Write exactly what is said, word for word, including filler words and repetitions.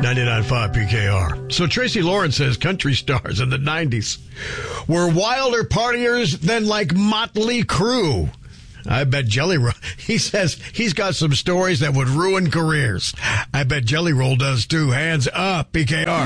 ninety-nine point five P K R. So Tracy Lawrence says country stars in the nineties were wilder partiers than like Motley Crue. I bet Jelly Roll, he says he's got some stories that would ruin careers. I bet Jelly Roll does too. Hands up, P K R.